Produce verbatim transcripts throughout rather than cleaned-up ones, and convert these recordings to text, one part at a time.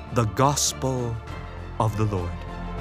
the gospel of the Lord.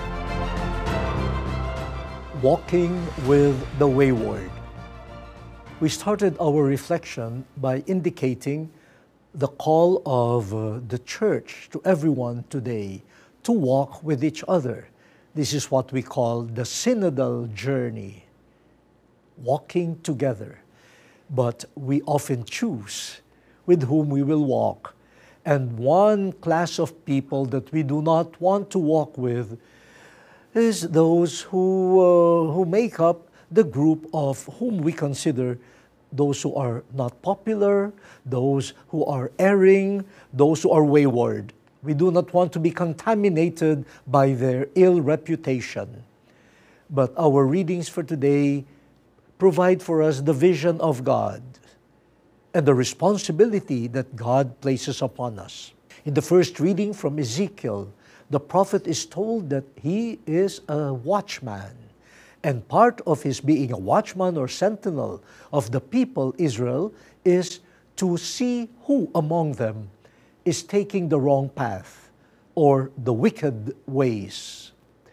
Walking with the wayward. We started our reflection by indicating the call of uh, the church to everyone today to walk with each other. This is what we call the synodal journey, walking together. But we often choose with whom we will walk. And one class of people that we do not want to walk with is those who, uh, who make up the group of whom we consider those who are not popular, those who are erring, those who are wayward. We do not want to be contaminated by their ill reputation. But our readings for today provide for us the vision of God and the responsibility that God places upon us. In the first reading from Ezekiel, the prophet is told that he is a watchman. And part of his being a watchman or sentinel of the people Israel is to see who among them is taking the wrong path or the wicked ways.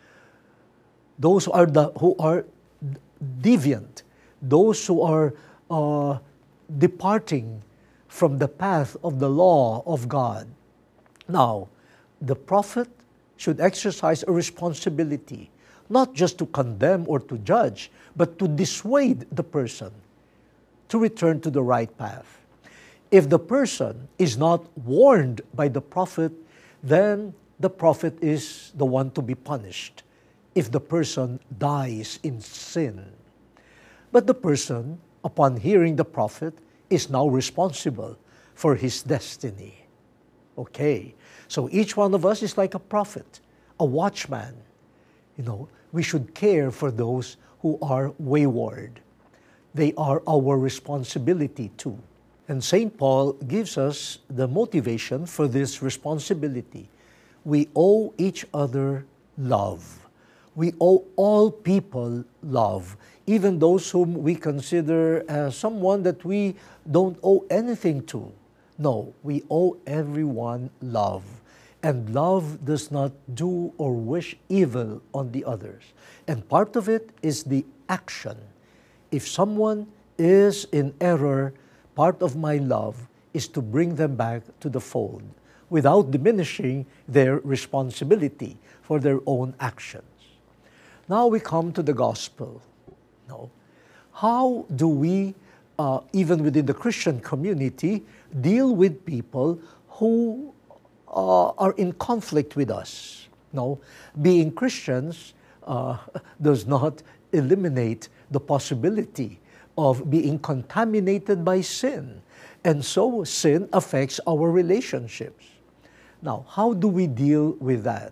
Those are the who are deviant, those who are uh, departing from the path of the law of God. Now, the prophet should exercise a responsibility, not just to condemn or to judge, but to dissuade the person to return to the right path. If the person is not warned by the prophet, then the prophet is the one to be punished if the person dies in sin. But the person, upon hearing the prophet, is now responsible for his destiny. Okay, so each one of us is like a prophet, a watchman. You know, we should care for those who are wayward. They are our responsibility too. And Saint Paul gives us the motivation for this responsibility. We owe each other love. We owe all people love, even those whom we consider as someone that we don't owe anything to. No, we owe everyone love. And love does not do or wish evil on the others. And part of it is the action. If someone is in error, part of my love is to bring them back to the fold without diminishing their responsibility for their own actions. Now we come to the gospel. No. How do we, uh, even within the Christian community, deal with people who Uh, are in conflict with us? No, being Christians uh, does not eliminate the possibility of being contaminated by sin. And so sin affects our relationships. Now, how do we deal with that?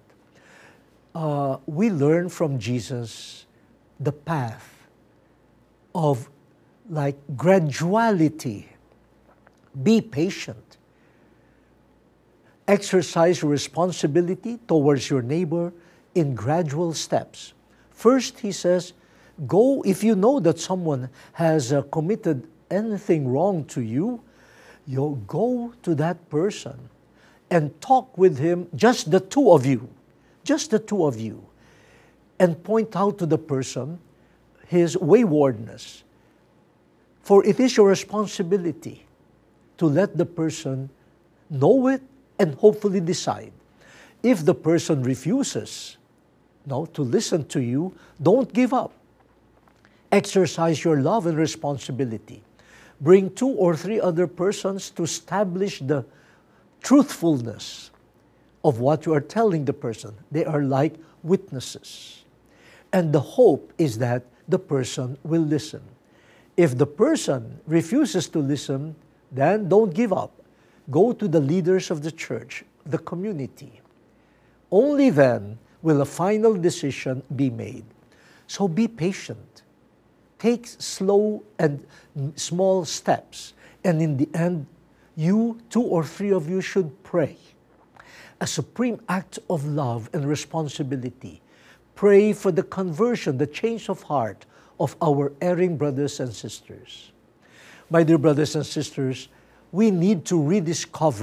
Uh, we learn from Jesus the path of like graduality. Be patient. Exercise responsibility towards your neighbor in gradual steps. First, he says, go if you know that someone has uh, committed anything wrong to you, you go to that person and talk with him, just the two of you, just the two of you, and point out to the person his waywardness. For it is your responsibility to let the person know it and hopefully decide. If the person refuses no, to listen to you, don't give up. Exercise your love and responsibility. Bring two or three other persons to establish the truthfulness of what you are telling the person. They are like witnesses. And the hope is that the person will listen. If the person refuses to listen, then don't give up. Go to the leaders of the church, the community. Only then will a final decision be made. So be patient. Take slow and small steps. And in the end, you, two or three of you should pray. A supreme act of love and responsibility. Pray for the conversion, the change of heart of our erring brothers and sisters. My dear brothers and sisters, we need to rediscover